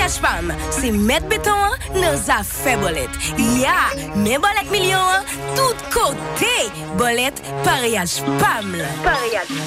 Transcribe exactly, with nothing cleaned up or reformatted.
Pariage Pam, c'est mettre béton dans affaire bolette. Ya, mais bolette million, tout côté. Bolette, Pariage Pam. Pariage